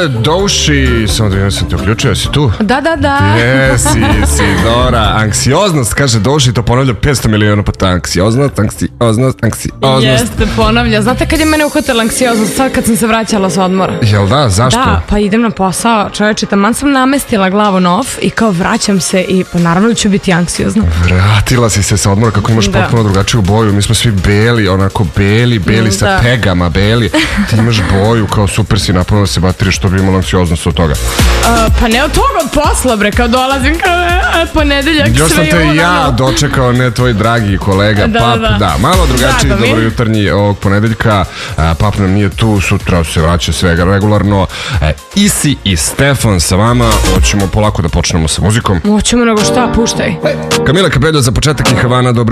Douši, samo da sam te uključio, si tu? Da. Jesi, Dora. Anksioznost, kaže Douši, to ponavlja 500 miliona puta. Anksioznost. Jeste, ponavlja. Znate kad je mene uhvatila anksioznost? Sad kad sam se vraćala sa odmora. Jel da, zašto? Da, pa idem na posao, čoveče, taman sam namestila glavu na off i kao vraćam se i pa naravno ću biti anksiozna. Vratila si se sa odmora kako imaš potpuno drugačiju boju. Mi smo svi beli, onako beli sa pegama, beli. Ti imaš boju, kao super si napunila se baterije, što bi imala anksioznost od toga? Pa ne od toga, od posla, bre, kao dolazim, kao ponedeljak, sve je još sam te i ja dočekao, ne tvoj dragi kolega Pap. Da, malo drugačiji dobrojutarnji ovog ponedeljka. Pap nam nije tu, sutra se vraća svega regularno. Isi i Stefan sa vama. Hoćemo polako da počnemo sa muzikom. Hoćemo, nego šta, puštaj. Kamila Cabello za početak i Havana, dobro